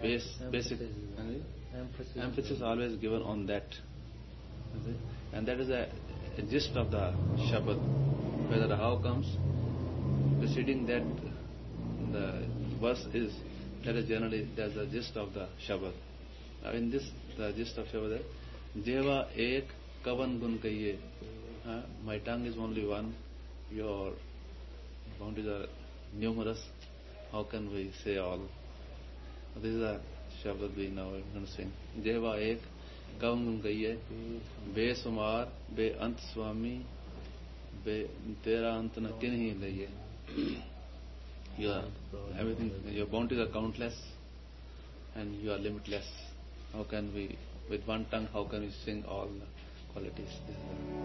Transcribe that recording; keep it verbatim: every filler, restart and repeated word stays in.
base, basic emphasis, emphasis always given on that. And that is a, a gist of the Shabad. Whether how comes preceding that the verse is, that is generally that's the gist of the Shabad. Now in this, the gist of Shabad is Jeva ek kavan gun kahiye. Uh, my tongue is only one, your boundaries are numerous, how can we say all? This is a Shabad we now are going to sing. Jeva ek kavan gun kahiye, be sumar, be ant swami, be tera ant na kinhi laiye. Your everything, your bounties are countless and you are limitless. How can we, with one tongue, how can we sing all the qualities?